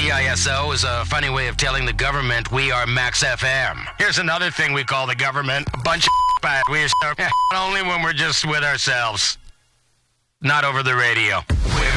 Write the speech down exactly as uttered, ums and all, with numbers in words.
G I S O is a funny way of telling the government we are Max F M. Here's another thing we call the government. A bunch of but we are only when we're just with ourselves. Not over the radio.